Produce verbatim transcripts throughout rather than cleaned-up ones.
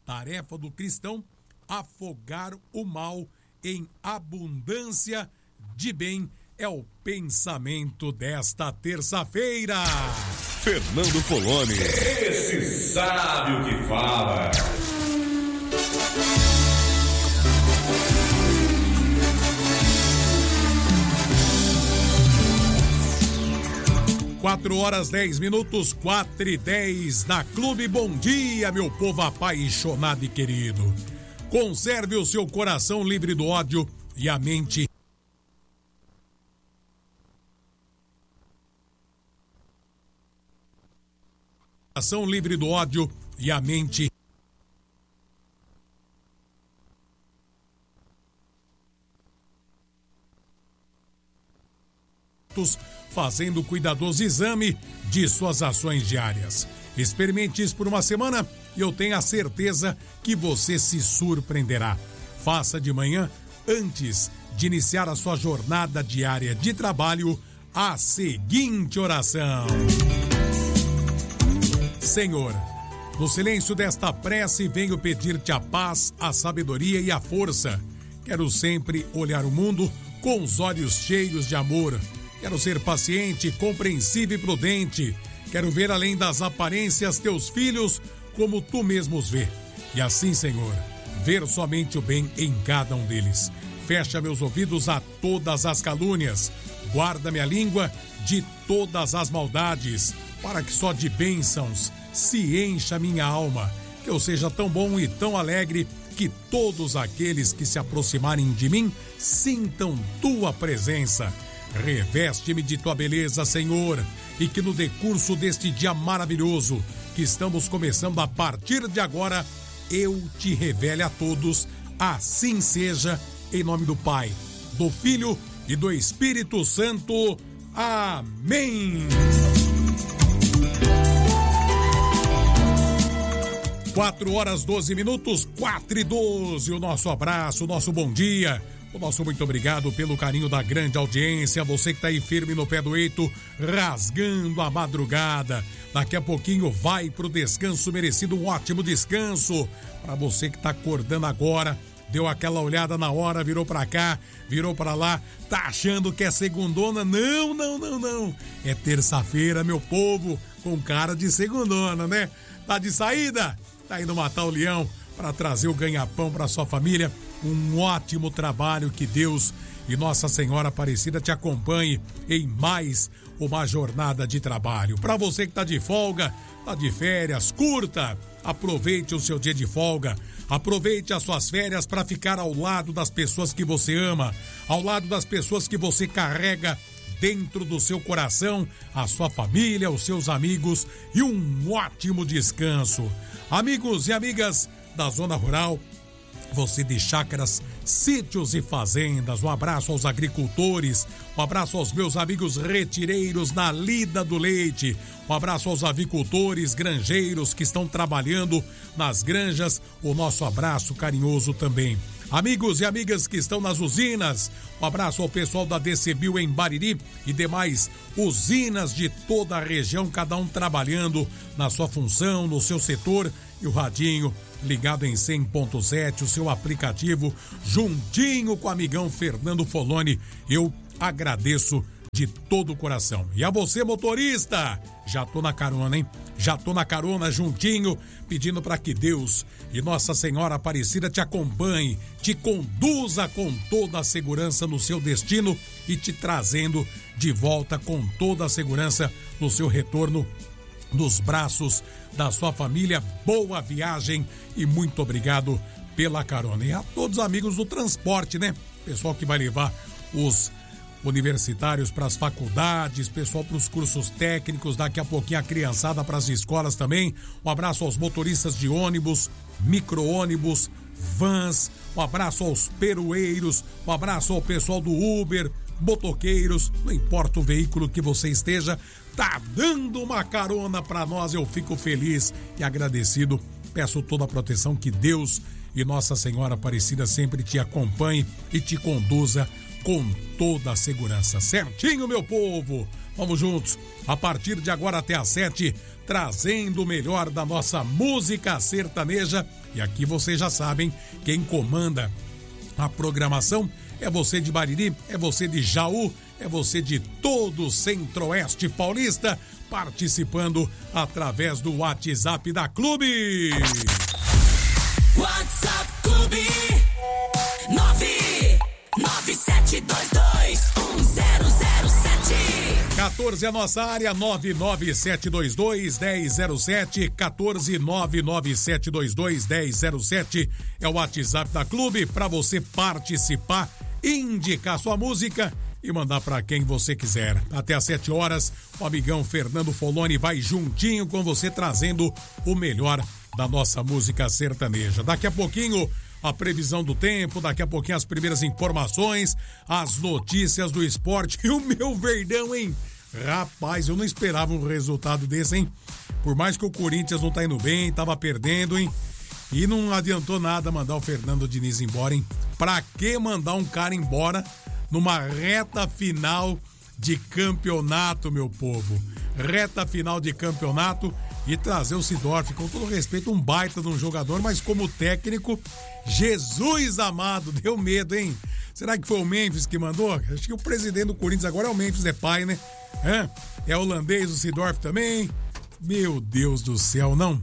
Tarefa do cristão, afogar o mal em abundância de bem, é o pensamento desta terça-feira. Fernando Poloni, esse sabe o que fala. Quatro horas, dez minutos, quatro e dez da Clube. Bom dia, meu povo apaixonado e querido. Conserve o seu coração livre do ódio e a mente coração livre do ódio e a mente fazendo cuidadoso exame de suas ações diárias. Experimente isso por uma semana e eu tenho a certeza que você se surpreenderá. Faça de manhã, antes de iniciar a sua jornada diária de trabalho, a seguinte oração: Senhor, no silêncio desta prece venho pedir-te a paz, a sabedoria e a força. Quero sempre olhar o mundo com os olhos cheios de amor. Quero ser paciente, compreensivo e prudente. Quero ver além das aparências teus filhos como tu mesmo os vê. E assim, Senhor, ver somente o bem em cada um deles. Fecha meus ouvidos a todas as calúnias. Guarda minha língua de todas as maldades, para que só de bênçãos se encha minha alma. Que eu seja tão bom e tão alegre que todos aqueles que se aproximarem de mim sintam tua presença. Reveste-me de tua beleza, Senhor, e que no decurso deste dia maravilhoso que estamos começando a partir de agora, eu te revele a todos. Assim seja, em nome do Pai, do Filho e do Espírito Santo. Amém. Quatro horas, doze minutos, quatro e doze. O nosso abraço, o nosso bom dia. O nosso muito obrigado pelo carinho da grande audiência. Você que tá aí firme no pé do eito, rasgando a madrugada. Daqui a pouquinho vai pro descanso merecido, um ótimo descanso. Para você que tá acordando agora, deu aquela olhada na hora, virou pra cá, virou pra lá, tá achando que é segundona? Não, não, não, não. É terça-feira, meu povo, com cara de segundona, né? Tá de saída? Tá indo matar o leão para trazer o ganha-pão para sua família. Um ótimo trabalho, que Deus e Nossa Senhora Aparecida te acompanhe em mais uma jornada de trabalho. Para você que tá de folga, tá de férias, curta, aproveite o seu dia de folga, aproveite as suas férias para ficar ao lado das pessoas que você ama, ao lado das pessoas que você carrega dentro do seu coração, a sua família, os seus amigos, e um ótimo descanso. Amigos e amigas da Zona Rural, você de chácaras, sítios e fazendas, um abraço aos agricultores, um abraço aos meus amigos retireiros na lida do leite, um abraço aos avicultores, granjeiros que estão trabalhando nas granjas, o nosso abraço carinhoso também. Amigos e amigas que estão nas usinas, um abraço ao pessoal da Decebio em Bariri e demais usinas de toda a região, cada um trabalhando na sua função, no seu setor, e o radinho ligado em cem ponto sete, o seu aplicativo, juntinho com o amigão Fernando Poloni. Eu agradeço de todo o coração. E a você, motorista, já tô na carona, hein? Já tô na carona juntinho, pedindo para que Deus e Nossa Senhora Aparecida te acompanhe, te conduza com toda a segurança no seu destino e te trazendo de volta com toda a segurança no seu retorno nos braços da sua família. Boa viagem e muito obrigado pela carona. E a todos os amigos do transporte, né? Pessoal que vai levar os universitários para as faculdades, pessoal para os cursos técnicos, daqui a pouquinho a criançada para as escolas também. Um abraço aos motoristas de ônibus, micro-ônibus, vans, um abraço aos peroeiros, um abraço ao pessoal do Uber, motoqueiros, não importa o veículo que você esteja, tá dando uma carona para nós, eu fico feliz e agradecido. Peço toda a proteção, que Deus e Nossa Senhora Aparecida sempre te acompanhe e te conduza com toda a segurança. Certinho, meu povo? Vamos juntos. A partir de agora até às sete, trazendo o melhor da nossa música sertaneja. E aqui vocês já sabem, quem comanda a programação é você de Bariri, é você de Jaú, é você de todo o Centro-Oeste Paulista, participando através do WhatsApp da Clube. WhatsApp Clube nove nove sete dois dois um zero zero sete. quatorze é a nossa área, nove nove sete dois dois um zero zero sete, quatorze nove nove sete dois dois um zero zero sete é o WhatsApp da Clube para você participar, indicar sua música e mandar para quem você quiser. Até às sete horas, o amigão Fernando Foloni vai juntinho com você trazendo o melhor da nossa música sertaneja. Daqui a pouquinho, a previsão do tempo, daqui a pouquinho as primeiras informações, as notícias do esporte e o meu Verdão, hein? Rapaz, eu não esperava um resultado desse, hein? Por mais que o Corinthians não tá indo bem, tava perdendo, hein? E não adiantou nada mandar o Fernando Diniz embora, hein? Pra que mandar um cara embora numa reta final de campeonato, meu povo? Reta final de campeonato e trazer o Sidorf, com todo respeito, um baita de um jogador, mas como técnico, Jesus amado, deu medo, hein? Será que foi o Memphis que mandou? Acho que o presidente do Corinthians agora é o Memphis, é pai, né? É, é holandês o Sidorf também. Meu Deus do céu, não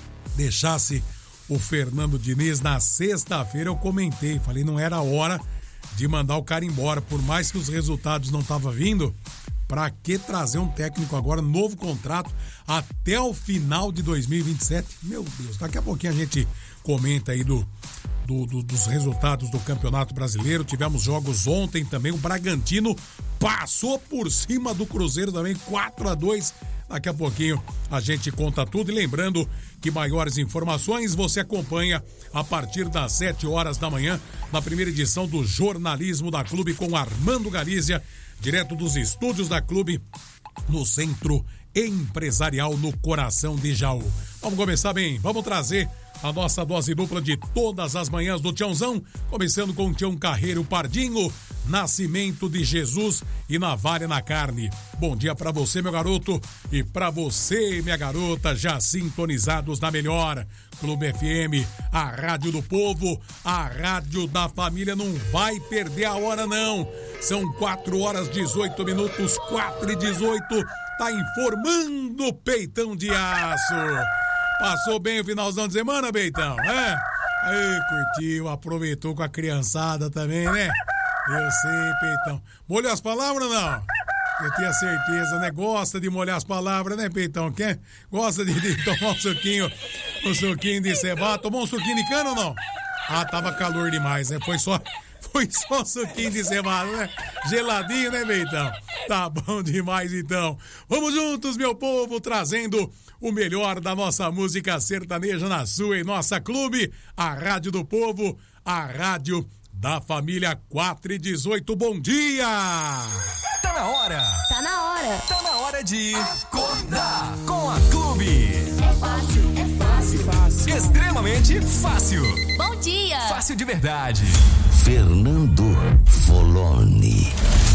deixasse o Fernando Diniz na sexta-feira, eu comentei, falei, não era hora de mandar o cara embora, por mais que os resultados não estavam vindo. Pra que trazer um técnico agora, novo contrato, até o final de dois mil e vinte e sete? Meu Deus, daqui a pouquinho a gente comenta aí do, do, do, dos resultados do Campeonato Brasileiro. Tivemos jogos ontem também, o Bragantino passou por cima do Cruzeiro também, quatro a dois. Daqui a pouquinho a gente conta tudo e lembrando que maiores informações você acompanha a partir das sete horas da manhã na primeira edição do Jornalismo da Clube com Armando Galizia, direto dos estúdios da Clube no Centro Empresarial no coração de Jaú. Vamos começar bem, vamos trazer a nossa dose dupla de todas as manhãs do Tiãozão, começando com o Tião Carreiro Pardinho, Nascimento de Jesus e Navalha na Carne. Bom dia pra você, meu garoto, e pra você, minha garota, já sintonizados na melhor Clube F M, a rádio do povo, a rádio da família. Não vai perder a hora, não. São quatro horas dezoito minutos, quatro e dezoito. Tá informando o Peitão de Aço. Passou bem o finalzão de semana, Peitão? É? Aí, curtiu, aproveitou com a criançada também, né? Eu sei, Peitão. Molhou as palavras ou não? Eu tinha certeza, né? Gosta de molhar as palavras, né, Peitão? Quer? Gosta de, de tomar um suquinho, um suquinho de cevada. Tomou um suquinho de cana ou não? Ah, tava calor demais, né? Foi só, foi só suquinho de cevada, né? Geladinho, né, Peitão? Tá bom demais, então. Vamos juntos, meu povo, trazendo o melhor da nossa música sertaneja na sua e nossa Clube, a Rádio do Povo, a Rádio da Família. Quatro e dezoito, bom dia! Tá na hora! Tá na hora! Tá na hora de acordar com a Clube! É fácil, é fácil, fácil. Extremamente fácil! Bom dia! Fácil de verdade! Fernando Foloni.